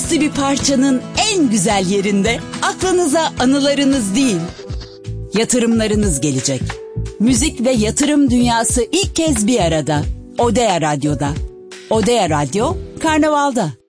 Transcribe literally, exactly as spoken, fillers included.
sesli bir parçanın en güzel yerinde aklınıza anılarınız değil, yatırımlarınız gelecek. Müzik ve yatırım dünyası ilk kez bir arada. Odea Radyo'da. Odea Radyo, Karnaval'da.